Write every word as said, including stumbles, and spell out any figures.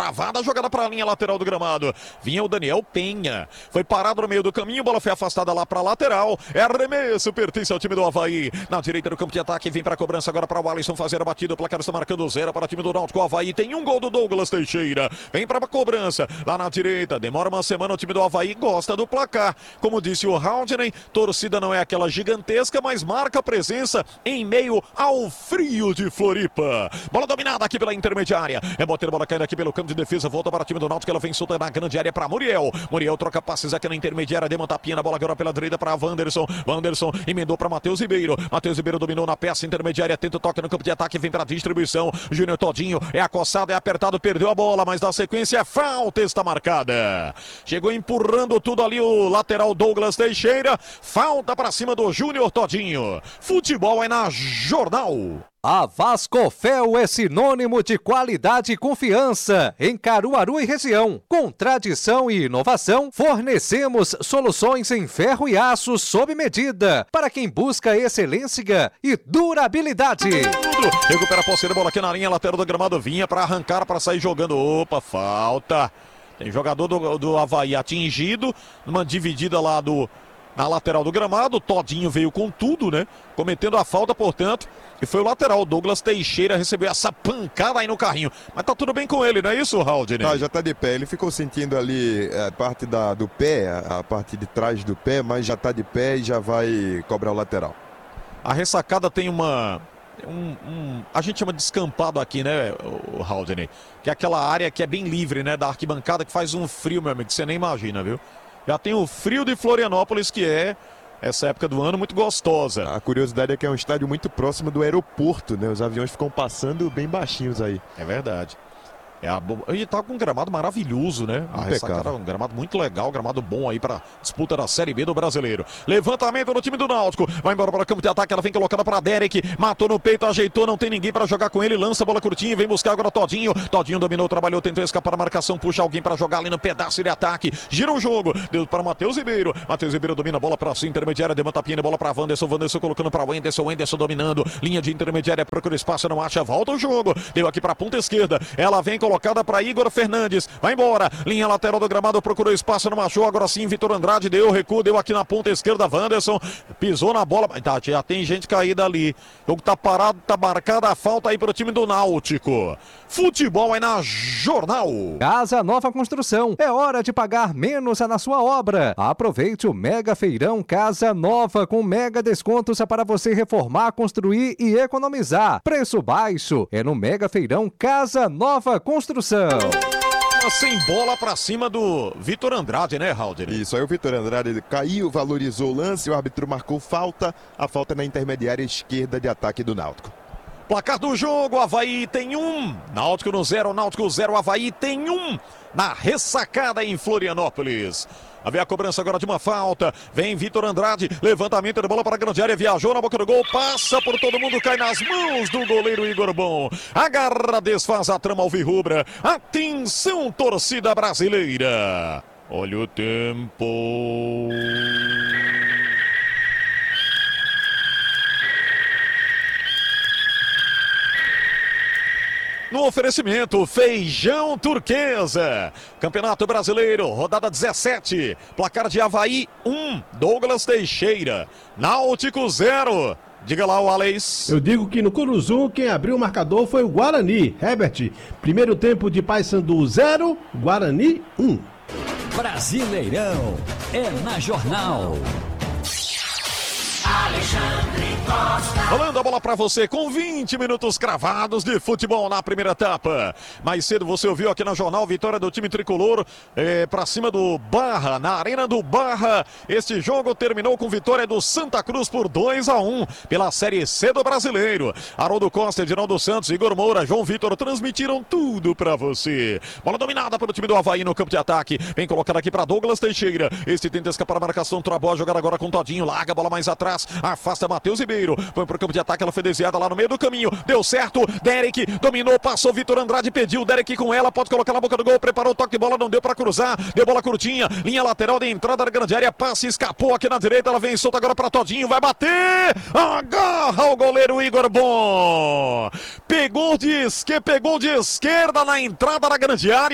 travada, jogada para a linha lateral do gramado. Vinha o Daniel Penha. Foi parado no meio do caminho, bola foi afastada lá para a lateral. É arremesso, pertence ao time do Avaí. Na direita do campo de ataque, vem para a cobrança agora para o Alisson fazer a batida. O placar está marcando zero para o time do Náutico. O Avaí tem um gol do Douglas Teixeira. Vem para a cobrança lá na direita. Demora uma semana, o time do Avaí gosta do placar. Como disse o Haldney, torcida não é aquela gigantesca, mas marca presença em meio ao frio de Floripa. Bola dominada aqui pela intermediária. É bater bola caindo aqui pelo campo de defesa. Volta para o time do Náutico. Ela vem solta na grande área para Muriel. Muriel troca passes aqui na intermediária. Deu uma tapinha na bola agora pela direita para Wanderson. Wanderson emendou para Matheus Ribeiro. Matheus Ribeiro dominou na peça intermediária. Tenta o toque no campo de ataque. Vem para a distribuição. Júnior Todinho é acossado, é apertado. Perdeu a bola, mas na sequência falta está marcada. Chegou empurrando tudo ali o lateral Douglas Teixeira. Falta para cima do Júnior Todinho. Futebol é na Jornal. A Vascofel é sinônimo de qualidade e confiança em Caruaru e região. Com tradição e inovação, fornecemos soluções em ferro e aço sob medida para quem busca excelência e durabilidade. Recupera a posse de bola aqui na linha lateral do gramado. Vinha para arrancar, para sair jogando. Opa, falta. Tem jogador do, do Avaí atingido, numa dividida lá do... na lateral do gramado. O Todinho veio com tudo, né? Cometendo a falta, portanto. E foi o lateral, o Douglas Teixeira, recebeu essa pancada aí no carrinho. Mas tá tudo bem com ele, não é isso, Haldney? Tá, já tá de pé. Ele ficou sentindo ali a parte da, do pé, a parte de trás do pé, mas já tá de pé e já vai cobrar o lateral. A ressacada tem uma... Um, um, a gente chama de descampado aqui, né, o Haldney? Que é aquela área que é bem livre, né, da arquibancada, que faz um frio, meu amigo, que você nem imagina, viu? Já tem o frio de Florianópolis, que é essa época do ano muito gostosa. A curiosidade é que é um estádio muito próximo do aeroporto, né? Os aviões ficam passando bem baixinhos aí. É verdade. É a... E tá com um gramado maravilhoso, né? A ressacada, um gramado muito legal, gramado bom aí pra disputa da Série B do Brasileiro. Levantamento no time do Náutico. Vai embora para o campo de ataque, ela vem colocada para Derek. Matou no peito, ajeitou, não tem ninguém para jogar com ele. Lança a bola curtinha, vem buscar agora Todinho. Todinho dominou, trabalhou, tentou escapar da marcação. Puxa alguém para jogar ali no pedaço de ataque. Gira o jogo, deu para Matheus Ribeiro. Matheus Ribeiro domina a bola para a intermediária. Deu uma tapinha, bola para Wanderson. Wanderson colocando para Wenderson. Wenderson dominando. Linha de intermediária, procura espaço, não acha. Volta o jogo. Deu aqui para a ponta esquerda. Ela vem colocada para Igor Fernandes, vai embora, linha lateral do gramado, procurou espaço, não achou, agora sim, Vitor Andrade deu recuo, deu aqui na ponta esquerda, Wanderson, pisou na bola, tá, já tem gente caída ali, o jogo tá parado, tá marcada a falta aí pro time do Náutico. Futebol é na Jornal. Casa Nova Construção, é hora de pagar menos na sua obra. Aproveite o Mega Feirão Casa Nova com mega descontos para você reformar, construir e economizar. Preço baixo é no Mega Feirão Casa Nova Construção. Sem bola pra cima do Vitor Andrade, né, Haldney? Isso, aí o Vitor Andrade caiu, valorizou o lance, o árbitro marcou falta, a falta na intermediária esquerda de ataque do Náutico. Placar do jogo, Avaí tem um, Náutico no zero, Náutico zero, Avaí tem um, na ressacada em Florianópolis. Havia a cobrança agora de uma falta, vem Vitor Andrade, levantamento de bola para a grande área, viajou na boca do gol, passa por todo mundo, cai nas mãos do goleiro Igor Bom. Agarra, desfaz a trama alvirrubra, atenção torcida brasileira. Olha o tempo... No oferecimento, Feijão Turquesa. Campeonato Brasileiro, rodada dezessete. Placar de Avaí um, Douglas Teixeira. Náutico zero. Diga lá, o Alex. Eu digo que no Curuzu quem abriu o marcador foi o Guarani. Herbert, primeiro tempo de Paysandu zero, Guarani um. Brasileirão é na Jornal. Alexandre Costa. Rolando a bola pra você com vinte minutos cravados de futebol na primeira etapa. Mais cedo você ouviu aqui na Jornal, vitória do time tricolor é, pra cima do Barra, na Arena do Barra. Este jogo terminou com vitória do Santa Cruz por dois a um pela Série C do Brasileiro. Haroldo Costa, Edinaldo Santos, Igor Moura, João Vitor transmitiram tudo pra você. Bola dominada pelo time do Avaí no campo de ataque. Vem colocado aqui pra Douglas Teixeira. Este tenta escapar a marcação, Trabó, jogar agora com Todinho, larga a bola mais atrás. Afasta Matheus Ribeiro, foi pro campo de ataque, ela foi desviada lá no meio do caminho, deu certo, Derek dominou, passou, Vitor Andrade pediu, Derek com ela, pode colocar na boca do gol, preparou o toque de bola, não deu pra cruzar, deu bola curtinha, linha lateral de entrada da grande área, passe, escapou aqui na direita, ela vem solta agora pra Todinho, vai bater, agarra o goleiro Igor Bom, pegou de esquerda, pegou de esquerda na entrada da grande área.